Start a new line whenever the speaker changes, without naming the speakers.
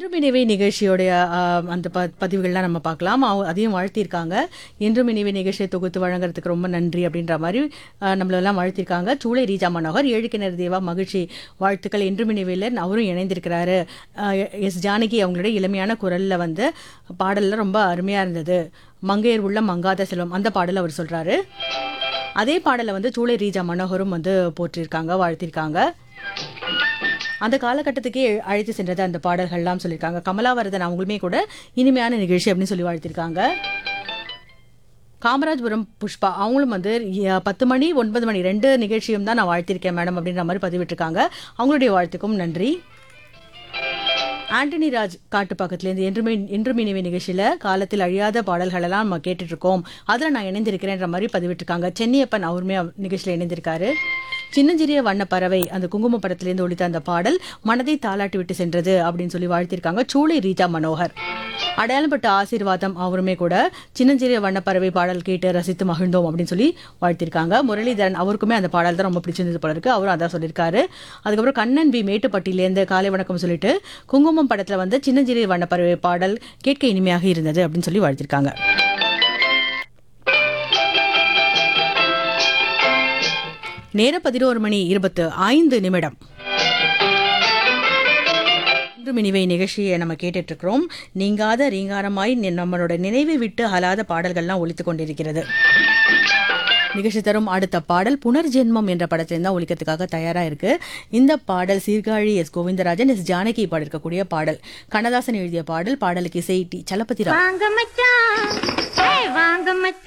இன்றும் இனிவே நிகழ்ச்சியோடைய அந்த பதிவுகள்லாம் நம்ம பார்க்கலாம். அதையும் வாழ்த்தியிருக்காங்க. இன்றும் இனிவே நிகழ்ச்சியை தொகுத்து வழங்குறதுக்கு ரொம்ப நன்றி அப்படின்ற மாதிரி நம்மளெல்லாம் வாழ்த்திருக்காங்க. சூளை ரீஜா மனோகர், ஏழு கிணறு தேவா மகிழ்ச்சி வாழ்த்துக்கள். இன்றும் இனிவேல அவரும் இணைந்திருக்கிறாரு. எஸ் ஜானகி அவங்களுடைய இளமையான குரலில் வந்து பாடலில் ரொம்ப அருமையாக இருந்தது. மங்கையர் உள்ள மங்காத செல்வம் அந்த பாடல் அவர் சொல்கிறாரு. அதே பாடலை வந்து சூளை ரீஜா மனோகரும் வந்து போற்றிருக்காங்க, வாழ்த்திருக்காங்க. அந்த காலகட்டத்துக்கே அழைத்து சென்றது அந்த பாடல்கள்லாம் சொல்லியிருக்காங்க. கமலாவரதன் அவங்களுமே கூட இனிமையான நிகழ்ச்சி அப்படின்னு சொல்லி வாழ்த்திருக்காங்க. காமராஜபுரம் புஷ்பா அவங்களும் வந்து 10 மணி 9 மணி 2 நிகழ்ச்சியும் தான் நான் வாழ்த்திருக்கேன் மேடம் அப்படின்ற மாதிரி பதிவிட்டிருக்காங்க. அவங்களுடைய வாழ்த்துக்கும் நன்றி. ஆண்டனி ராஜ் காட்டுப்பாக்கத்துலேருந்து இன்றும் இனிவே நிகழ்ச்சியில் காலத்தில் அழியாத பாடல்களெல்லாம் நம்ம கேட்டுட்ருக்கோம், அதில் நான் இணைந்திருக்கிறேன்ற மாதிரி பதிவிட்டிருக்காங்க. சென்னியப்பன் அவருமே நிகழ்ச்சியில் இணைந்திருக்காரு. சின்னஞ்சிறிய வண்ண பறவை அந்த குங்கும படத்திலேருந்து ஒழித்த அந்த பாடல் மனதை தாளாட்டி விட்டு சென்றது அப்படின்னு சொல்லி வாழ்த்திருக்காங்க. சூளை ரீஜா மனோகர். அடையாளப்பட்ட ஆசீர்வாதம் அவருமே கூட சின்னஞ்சிறிய வண்ணப்பறவை பாடல் கேட்டு ரசித்து மகிழ்ந்தோம் அப்படின்னு சொல்லி வாழ்த்திருக்காங்க. முரளிதரன் அவருக்குமே அந்த பாடல் தான் ரொம்ப பிடிச்சிருந்தது போல இருக்கு, அவரும் அதான் சொல்லியிருக்காரு. அதுக்கப்புறம் கண்ணன் பி மேட்டுப்பட்டியிலேருந்து காலை வணக்கம் சொல்லிட்டு குங்குமம் படத்தில் வந்து சின்னஞ்சிறிய வண்ணப்பறவை பாடல் கேட்க இனிமையாக இருந்தது அப்படின்னு சொல்லி வாழ்த்திருக்காங்க. நேரம் 11 மணி 25 நிமிடம். இன்றும் இனிவே நிகழ்ச்சியை நம்ம கேட்டுட்டு இருக்கிறோம். நீங்காத ரீங்காரமாய் நம்மளோட நினைவை விட்டு அலாத பாடல்கள்லாம் ஒலித்து கொண்டிருக்கிறது. நிகழ்ச்சி தரும் அடுத்த பாடல் புனர்ஜென்மம் என்ற படத்திலிருந்து தான் ஒலிக்கிறதுக்காக தயாராக இருக்கு. இந்த பாடல் சீர்காழி எஸ் கோவிந்தராஜன் எஸ் ஜானகி பாடிருக்கக்கூடிய பாடல். கண்ணதாசன் எழுதிய பாடல். பாடலுக்கு இசை டி சலபதி ராவ்.